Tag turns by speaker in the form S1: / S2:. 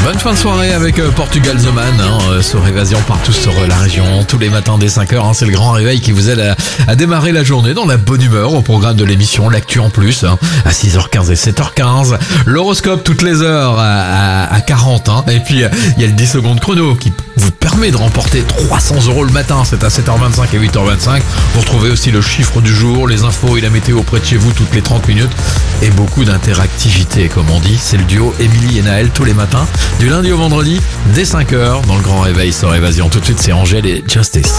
S1: Bonne fin de soirée avec Portugal The Man, sur Évasion partout sur la région, tous les matins dès 5h, c'est le grand réveil qui vous aide à démarrer la journée dans la bonne humeur. Au programme de l'émission, l'actu en plus, à 6h15 et 7h15, l'horoscope toutes les heures à 40, et puis il y a le 10 secondes chrono qui vous permet de remporter 300 € le matin, c'est à 7h25 et 8h25. Vous retrouvez aussi le chiffre du jour, les infos et la météo près de chez vous toutes les 30 minutes et beaucoup d'interactivité comme on dit. C'est le duo Émilie et Naël tous les matins, du lundi au vendredi, dès 5h dans le grand réveil sur Évasion. Tout de suite c'est Angèle et Justice.